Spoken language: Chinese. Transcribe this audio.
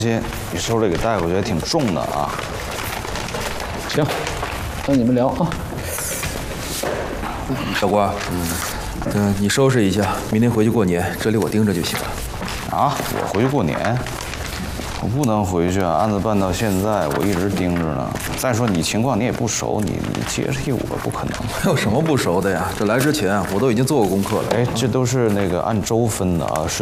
你手里给带回去也挺重的啊。 行，那你们聊啊。 小郭，你收拾一下，明天回去过年，这里我盯着就行了。 啊，我回去过年，我不能回去啊！案子办到现在，我一直盯着呢。再说你情况你也不熟，你接替我不可能。 有什么不熟的呀？这来之前我都已经做过功课了。 哎，这都是那个按周分的啊，